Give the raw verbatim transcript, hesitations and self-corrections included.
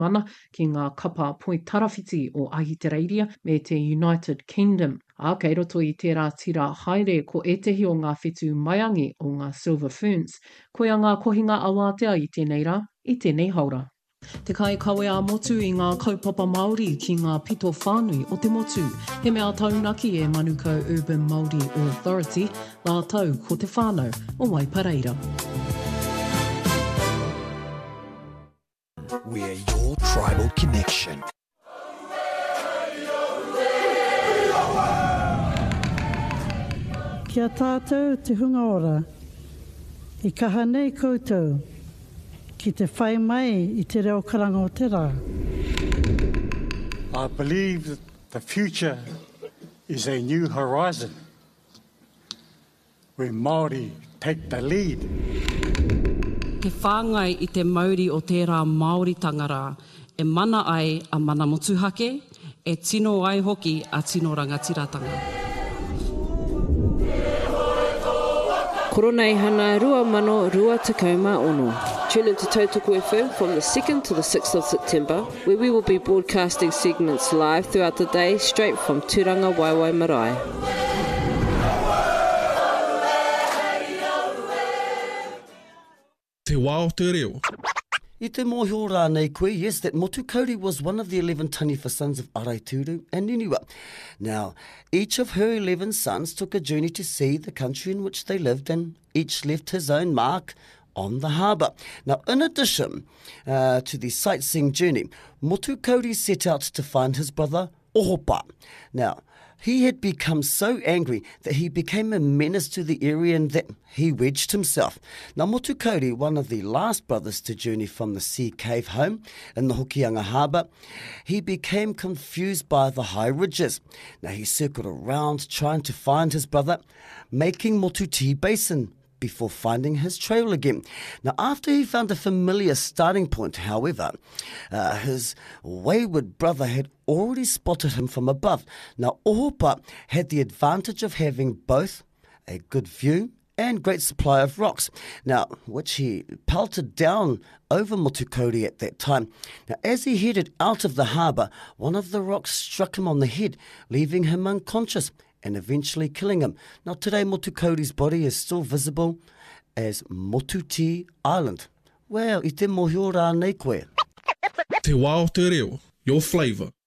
mana ki ngā kapa poi tarawhiti o Ahitereiria me te United Kingdom. A kei roto i tērā tira haere ko etehi o ngā whetū maiangi o ngā silver ferns. Koia ngā kohinga awatea i tēnei rā, i tēnei haura. Te kai kawe a motu i ngā kaupapa Māori ki ngā pito whānui o te motu. He mea taunaki e Manukau Urban Māori Authority, la tau ko te whānau o Waipareira. We're your tribal connection. Kia tātou te hunga ora, i kaha nei koutou, ki te whai mai i te reo karanga o te rā. I believe that the future is a new horizon, where Māori take the lead. Ke whāngai i te mauri o tērā Māori tangara, e mana ai a mana motuhake, e tino ai hoki a tino rangatiratanga. Koronei hana rua mano rua takauma ono. Tune into Tautoko F M from the second to the sixth of September, where we will be broadcasting segments live throughout the day, straight from Turanga Waiwai Marae. Te wā o te reo. I te mōhio rānei koe, yes, that Motu Kauri was one of the eleven Taniwha sons of Araituru and Niniwa. Now, each of her eleven sons took a journey to see the country in which they lived, and each left his own mark on the harbour. Now, in addition uh, to the sightseeing journey, Motu Kauri set out to find his brother Ohopa. Now, he had become so angry that he became a menace to the area and that he wedged himself. Now, Motu Kauri, one of the last brothers to journey from the sea cave home in the Hokianga Harbour, he became confused by the high ridges. Now, he circled around trying to find his brother, making Motuti Basin before finding his trail again. Now, after he found a familiar starting point, however, uh, his wayward brother had already spotted him from above. Now, Ohopa had the advantage of having both a good view and great supply of rocks, now, which he pelted down over Motu Kauri at that time. Now, as he headed out of the harbour, one of the rocks struck him on the head, leaving him unconscious and eventually killing him. Now, today, Motu Kauri's body is still visible as Motuti Island. Well, i te mōhio rānei koe. Te wā o te reo, your flavour.